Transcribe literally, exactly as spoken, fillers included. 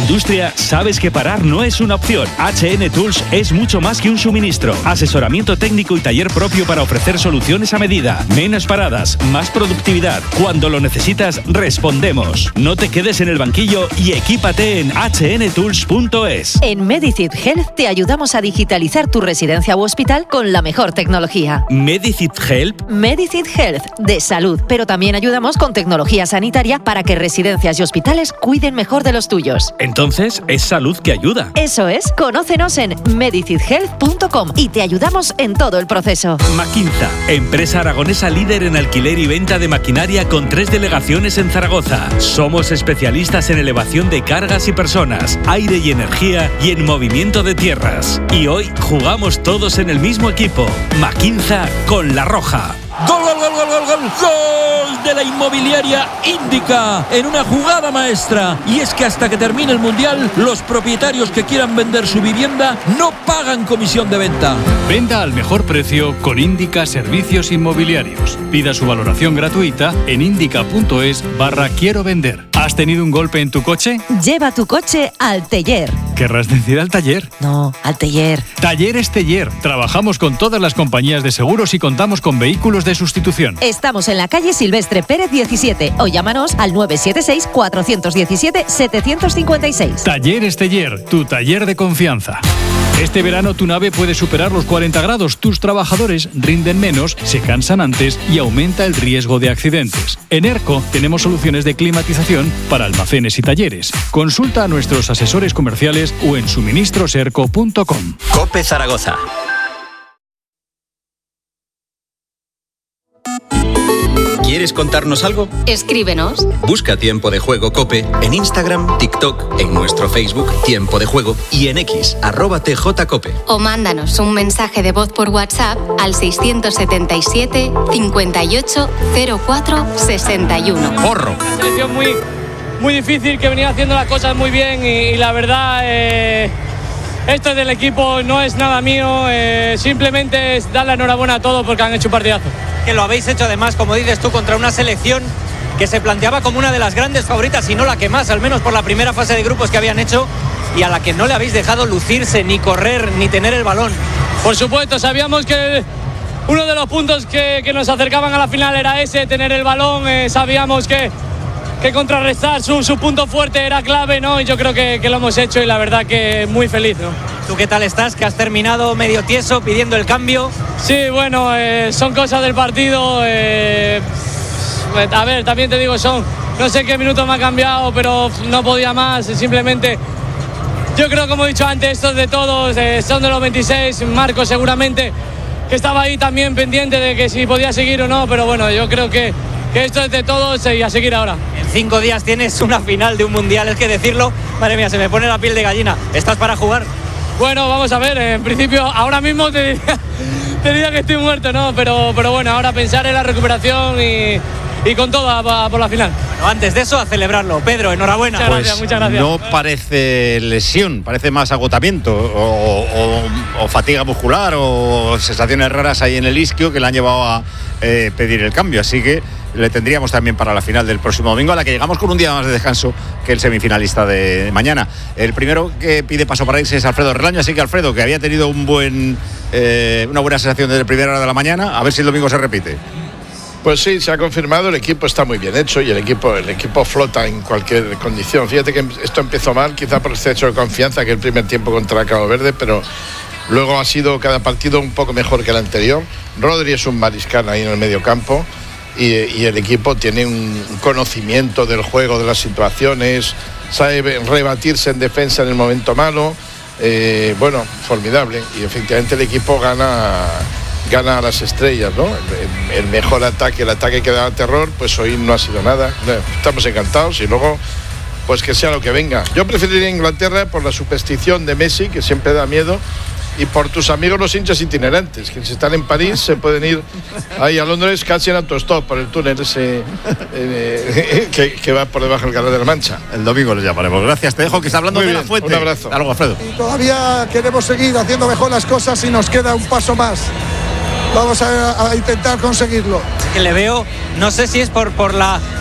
industria, sabes que parar no es una opción. H N Tools es mucho más que un suministro. Asesoramiento técnico y taller propio para ofrecer soluciones a medida. Menos paradas, más productividad. Cuando lo necesitas, respondemos. No te quedes en el banquillo y equípate en h n tools punto es. En Medicit Health te ayudamos a digitalizar tu residencia u hospital con la mejor tecnología. ¿Medicit Health? Medicit Health, de salud, pero también ayudamos con tecnología sanitaria para que residencias y hospitales cuiden mejor de los tuyos. Entonces, es salud que ayuda. Eso es, conócenos en medicit health punto com y te ayudamos en todo el proceso. Maquinza, empresa aragonesa líder en alquiler y venta de maquinaria con tres delegaciones en Zaragoza. Somos especialistas en elevación de cargas y personas, aire y energía y en movimiento de tierras. Y hoy jugamos todos en el mismo equipo. Maquinza con La Roja. ¡Gol, gol, gol, gol, gol, gol! ¡Gol de la inmobiliaria Índica! En una jugada maestra. Y es que hasta que termine el Mundial, los propietarios que quieran vender su vivienda no pagan comisión de venta. Venda al mejor precio con Índica Servicios Inmobiliarios. Pida su valoración gratuita en indica.es barra quiero vender. ¿Has tenido un golpe en tu coche? Lleva tu coche al taller. ¿Querrás decir al taller? No, al taller. Talleres Teller. Trabajamos con todas las compañías de seguros y contamos con vehículos de sustitución. Estamos en la calle Silvestre Pérez diecisiete o llámanos al nueve siete seis, cuatro uno siete, siete cinco seis. Talleres Teller, tu taller de confianza. Este verano tu nave puede superar los cuarenta grados, tus trabajadores rinden menos, se cansan antes y aumenta el riesgo de accidentes. En ERCO tenemos soluciones de climatización para almacenes y talleres. Consulta a nuestros asesores comerciales o en suministroserco punto com. COPE Zaragoza. ¿Quieres contarnos algo? Escríbenos. Busca Tiempo de Juego COPE en Instagram, TikTok, en nuestro Facebook Tiempo de Juego y en X, arroba tjcope. O mándanos un mensaje de voz por WhatsApp al seiscientos setenta y siete, cincuenta y ocho, cero cuatro, sesenta y uno. ¡Porro! Una selección muy, muy difícil que venía haciendo las cosas muy bien y, y la verdad... Eh... Esto es del equipo, no es nada mío, eh, simplemente es dar la enhorabuena a todos porque han hecho un partidazo. Que lo habéis hecho además, como dices tú, contra una selección que se planteaba como una de las grandes favoritas y no la que más, al menos por la primera fase de grupos que habían hecho, y a la que no le habéis dejado lucirse, ni correr, ni tener el balón. Por supuesto, sabíamos que uno de los puntos que, que nos acercaban a la final era ese, tener el balón, eh, sabíamos que... que contrarrestar su, su punto fuerte era clave, ¿no? Y yo creo que, que lo hemos hecho y la verdad que muy feliz, ¿no? ¿Tú qué tal estás? Que has terminado medio tieso pidiendo el cambio. Sí, bueno, eh, son cosas del partido. Eh, a ver, también te digo, son, no sé qué minutos me ha cambiado, pero no podía más, simplemente... Yo creo, como he dicho antes, esto es de todos, eh, son de los veintiséis, Marco seguramente, que estaba ahí también pendiente de que si podía seguir o no, pero bueno, yo creo que que esto es de todos y a seguir ahora. En cinco días tienes una final de un mundial, es que decirlo, madre mía, se me pone la piel de gallina. ¿Estás para jugar? Bueno, vamos a ver, en principio ahora mismo te diría, te diría que estoy muerto, ¿no? Pero, pero bueno, ahora pensar en la recuperación y, y con todo a, a por la final. Bueno, antes de eso, a celebrarlo. Pedro, enhorabuena. Muchas gracias, pues muchas gracias. No parece lesión, parece más agotamiento o, o, o fatiga muscular o sensaciones raras ahí en el isquio que le han llevado a eh, pedir el cambio, así que le tendríamos también para la final del próximo domingo, a la que llegamos con un día más de descanso que el semifinalista de mañana. El primero que pide paso para irse es Alfredo Relaño, así que Alfredo, que había tenido un buen, eh, una buena sensación desde la primera hora de la mañana, a ver si el domingo se repite. Pues sí, se ha confirmado, el equipo está muy bien hecho y el equipo, el equipo flota en cualquier condición. Fíjate que esto empezó mal, quizá por exceso de confianza que el primer tiempo contra Cabo Verde, pero luego ha sido cada partido un poco mejor que el anterior. Rodri es un mariscal ahí en el medio campo. Y, y el equipo tiene un conocimiento del juego, de las situaciones, sabe rebatirse en defensa en el momento malo, eh, bueno, formidable, y efectivamente el equipo gana, gana a las estrellas, ¿no? El, el mejor ataque, el ataque que daba terror, pues hoy no ha sido nada, estamos encantados y luego pues que sea lo que venga. Yo preferiría Inglaterra por la superstición de Messi, que siempre da miedo, y por tus amigos los hinchas itinerantes, que si están en París se pueden ir ahí a Londres casi en autostop por el túnel ese eh, que, que va por debajo del Canal de la Mancha. El domingo les llamaremos. Gracias, te dejo que está hablando Muy de bien, La Fuente. un abrazo. Hasta luego, Alfredo. Y todavía queremos seguir haciendo mejor las cosas y nos queda un paso más. Vamos a, a intentar conseguirlo. Que le veo, no sé si es por, por la